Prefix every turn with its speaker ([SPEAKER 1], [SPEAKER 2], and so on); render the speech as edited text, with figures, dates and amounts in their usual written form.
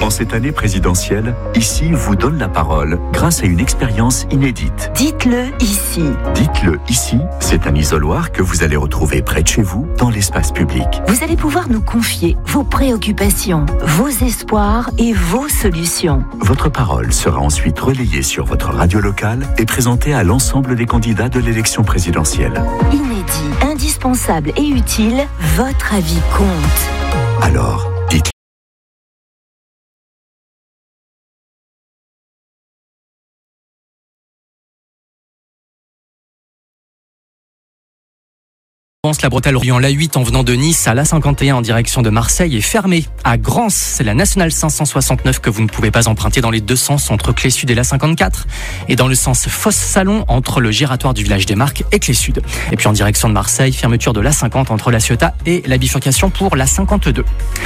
[SPEAKER 1] En cette année présidentielle, Ici vous donne la parole grâce à une expérience inédite.
[SPEAKER 2] Dites-le ici.
[SPEAKER 1] Dites-le ici, c'est un isoloir que vous allez retrouver près de chez vous, dans l'espace public.
[SPEAKER 2] Vous allez pouvoir nous confier vos préoccupations, vos espoirs et vos solutions.
[SPEAKER 1] Votre parole sera ensuite relayée sur votre radio locale et présentée à l'ensemble des candidats de l'élection présidentielle.
[SPEAKER 2] Inédit, indispensable et utile, votre avis compte.
[SPEAKER 1] Alors, dites-le.
[SPEAKER 3] La bretelle reliant l'A8 en venant de Nice à l'A51 en direction de Marseille est fermée. À Grance, c'est la nationale 569 que vous ne pouvez pas emprunter dans les deux sens entre Clé Sud et l'A54. Et dans le sens Fosse-Salon entre le giratoire du village des Marques et Clé Sud. Et puis en direction de Marseille, fermeture de l'A50 entre La Ciotat et la bifurcation pour l'A52.